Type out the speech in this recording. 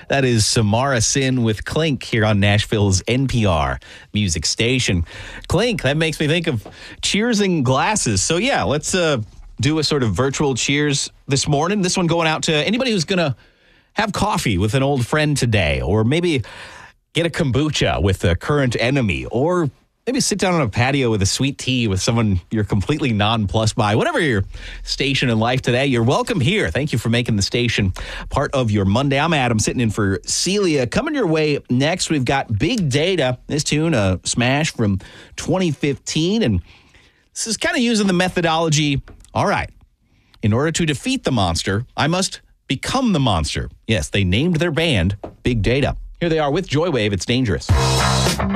That is Samara Sin with Clink here on Nashville's NPR music station. Clink, that makes me think of cheersing glasses. So yeah, let's do a sort of virtual cheers this morning. This one going out to anybody who's going to have coffee with an old friend today, or maybe get a kombucha with a current enemy, or maybe sit down on a patio with a sweet tea with someone you're completely nonplussed by. Whatever your station in life today, you're welcome here. Thank you for making the station part of your Monday. I'm Adam, sitting in for Celia. Coming your way next, we've got Big Data. This tune, a smash from 2015. And this is kind of using the methodology, all right, in order to defeat the monster, I must become the monster. Yes, they named their band Big Data. Here they are with Joywave. It's Dangerous.